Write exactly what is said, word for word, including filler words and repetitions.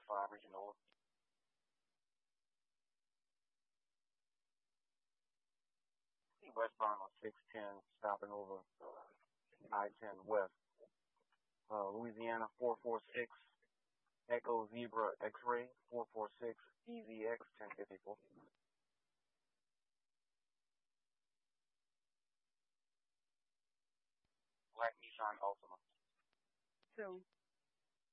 five Regional. Westbound on six ten, stopping over I ten West. Uh, Louisiana four four six, Echo Zebra X-Ray, four four six, E Z X ten fifty-four. Black Nissan Altima. Two.